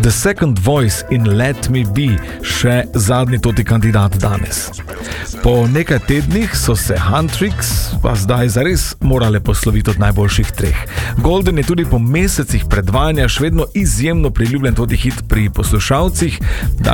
The Second Voice in Let Me Be, še zadnji toti kandidat danes. Po nekaj tednih so se Huntrix pa zdaj zares morale posloviti od najboljših treh. Golden je tudi po mesecih predvajanja še vedno izjemno priljubljen toti hit pri poslušalcih.